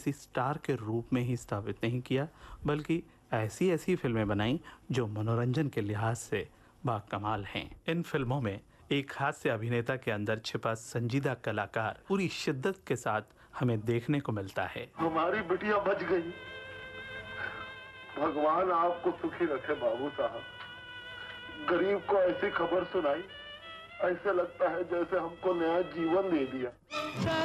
किसी स्टार के रूप में ही स्थापित नहीं किया, बल्कि ऐसी ऐसी फिल्में बनाई जो मनोरंजन के लिहाज से बाकमाल हैं। इन फिल्मों में एक हास्य अभिनेता के अंदर छिपा संजीदा कलाकार पूरी शिद्दत के साथ हमें देखने को मिलता है। हमारी बिटिया बच गई। भगवान आपको सुखी रखे बाबू साहब। गरीब को ऐसी खबर सुनाई, ऐसे लगता है जैसे हमको नया जीवन दे दिया।